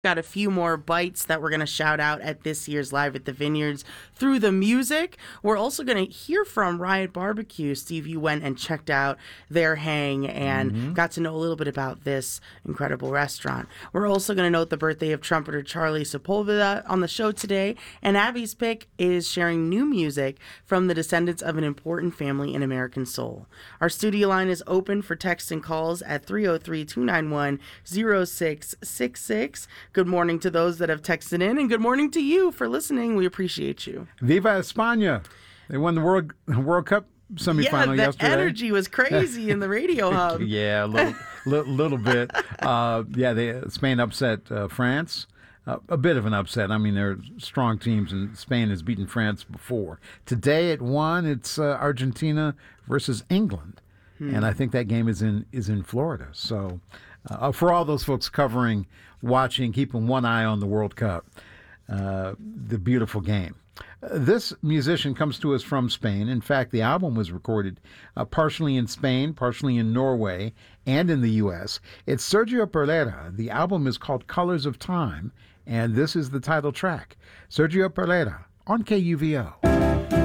Got a few more bites that we're going to shout out at this year's Live at the Vineyards through the music. We're also going to hear from Riot Barbecue. Steve, you went and checked out their hang and got to know a little bit about this incredible restaurant. We're also going to note the birthday of trumpeter Charlie Sepulveda on the show today. And Abby's pick is sharing new music from the descendants of an important family in American soul. Our studio line is open for text and calls at 303-291-0666. Good morning to those that have texted in, and good morning to you for listening. We appreciate you. Viva España! They won the World Cup semifinal yesterday. The energy was crazy in the radio hub. Yeah, a little bit. Spain upset France. A bit of an upset. I mean, they're strong teams, and Spain has beaten France before. Today at 1, it's Argentina versus England, and I think that game is in Florida. So, for all those folks watching, keeping one eye on the World Cup, the beautiful game. This musician comes to us from Spain. In fact, the album was recorded partially in Spain, partially in Norway, and in the U.S. It's Sergio Perlera. The album is called Colors of Time, and this is the title track. Sergio Perlera on KUVO.